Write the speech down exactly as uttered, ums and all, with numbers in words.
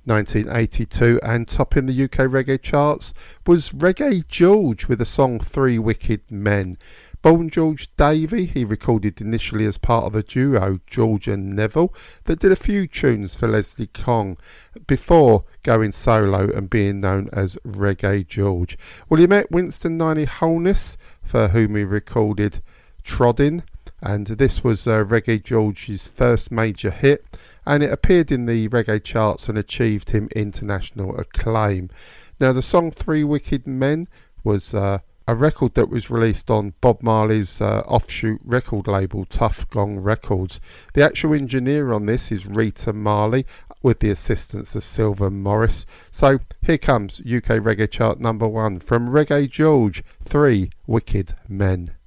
nineteen eighty-two, and topping the U K reggae charts was Reggae George with the song Three Wicked Men. Born George Davey, he recorded initially as part of the duo George and Neville that did a few tunes for Leslie Kong before going solo and being known as Reggae George. Well, he met Winston Niney Holness, for whom he recorded Troddin, and this was uh, Reggae George's first major hit, and it appeared in the reggae charts and achieved him international acclaim. Now, the song Three Wicked Men was uh, a record that was released on Bob Marley's uh, offshoot record label Tough Gong Records. The actual engineer on this is Rita Marley, with the assistance of Sylvan Morris. So here comes U K reggae chart number one from Reggae George, Three Wicked Men.